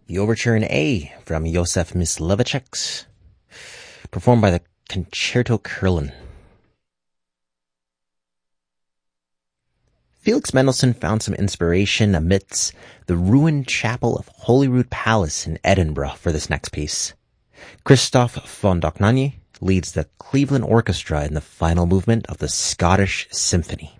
The Overture in A from Josef Mysliveček, performed by the Concerto Köln. Felix Mendelssohn found some inspiration amidst the ruined chapel of Holyrood Palace in Edinburgh for this next piece. Christoph von Dohnanyi leads the Cleveland Orchestra in the final movement of the Scottish Symphony.